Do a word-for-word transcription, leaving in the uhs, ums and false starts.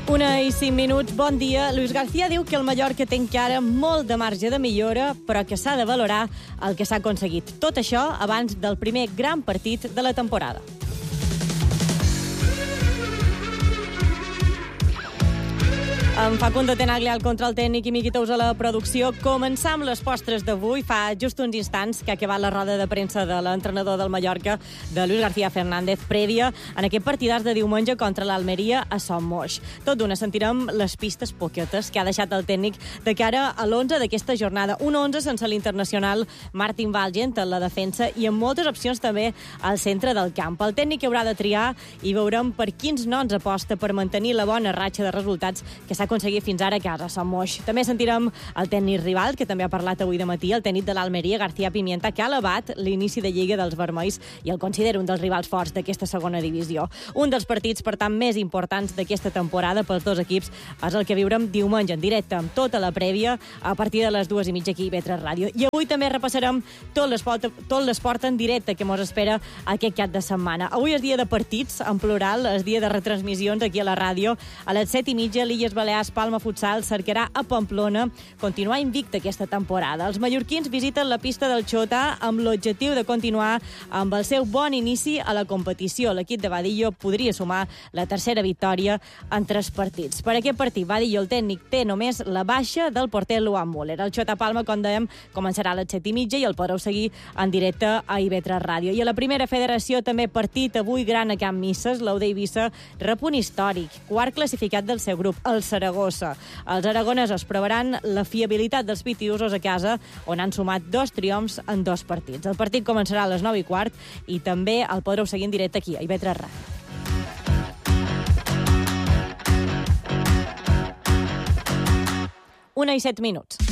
Una i cinc minuts, bon dia. Luis García diu que el Mallorca té encara molt de marge de millora, però que s'ha de valorar el que s'ha aconseguit. Tot això abans del primer gran partit de la temporada. En Facundo Tenaglia al control tècnic i Miqui Tous a la producció. Començam amb les postres d'avui. Fa just uns instants que ha acabat la roda de premsa de l'entrenador del Mallorca, de Luis García Fernández, prèvia en aquest partidàs de diumenge contra l'Almeria a Son Moix. Tot d'una sentirem les pistes poquetes que ha deixat el tècnic de cara a l'onze d'aquesta jornada. Un onze sense l'internacional Martin Valgent en la defensa i amb moltes opcions també al centre del camp. El tècnic haurà de triar i veurem per quins noms aposta per mantenir la bona ratxa de resultats que s'ha aconseguit fins ara a casa, Son Moix. També sentirem el tècnic rival, que també ha parlat avui de matí, el tècnic de l'Almeria, García Pimienta, que ha elevat l'inici de Lliga dels Vermells i el considera un dels rivals forts d'aquesta segona divisió. Un dels partits, per tant, més importants d'aquesta temporada pels dos equips és el que viurem diumenge en directe, amb tota la prèvia, a partir de les dues i mitja aquí a I V tres Ràdio. I avui també repassarem tot l'esport, tot l'esport en directe que mos espera aquest cap de setmana. Avui és dia de partits, en plural, és dia de retransmissions aquí a la ràdio. A les set i mitja, l'Illes Balears Palma Futsal cercarà a Pamplona continuar invicta aquesta temporada. Els mallorquins visiten la pista del Xota amb l'objectiu de continuar amb el seu bon inici a la competició. L'equip de Vadillo podria sumar la tercera victòria en tres partits. Per aquest partit, Vadillo, el tècnic, té només la baixa del porter Luan Müller. El Xota Palma, com dèiem, començarà a les set i mitja i el podreu seguir en directe a I V tres Ràdio. I a la primera federació també partit avui gran a Camp Misses. L'U D Eivissa rep un històric, quart classificat del seu grup, el Saragossa. Els aragonesos provaran la fiabilitat dels pitiusos a casa, on han sumat dos triomfs en dos partits. El partit començarà a les nou i quart i també el podreu seguir en directe aquí, a I V tres Ràdio. Una i set minuts.